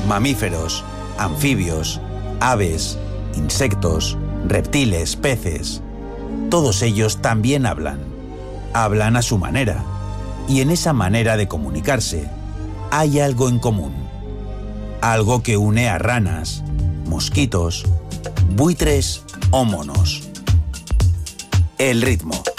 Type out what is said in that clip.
mamíferos, anfibios, aves, insectos, reptiles, peces. Todos ellos también hablan. Hablan a su manera. Y en esa manera de comunicarse hay algo en común. Algo que une a ranas, mosquitos, buitres o monos. El ritmo.